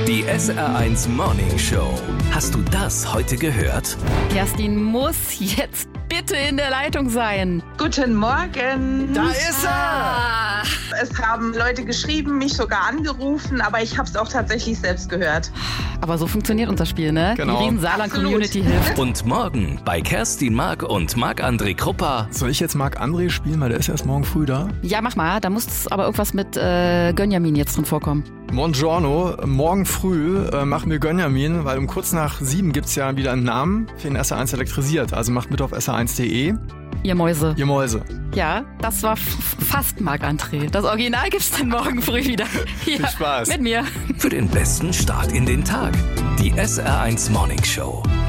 Die SR1 Morning Show. Hast du das heute gehört? Kerstin muss jetzt bitte in der Leitung sein. Guten Morgen. Da ist er! Es haben Leute geschrieben, mich sogar angerufen, aber ich habe es auch tatsächlich selbst gehört. Aber so funktioniert unser Spiel, ne? Genau. Die Riesensaarland-Community hilft. Und morgen bei Kerstin, Marc und Marc-André Kruppa. Soll ich jetzt Marc-André spielen, weil der ist erst morgen früh da? Ja, mach mal. Da muss aber irgendwas mit Gönjamin jetzt drin vorkommen. Buongiorno, morgen früh machen wir Gönjamin, weil um kurz nach 7 gibt's ja wieder einen Namen für den SR1 elektrisiert. Also macht mit auf sr1.de. Ihr Mäuse. Ihr Mäuse. Ja, das war fast Marc-André. Das Original gibt's dann morgen früh wieder. Hier, Viel Spaß. mit mir. Für den besten Start in den Tag. Die SR1 Morning Show.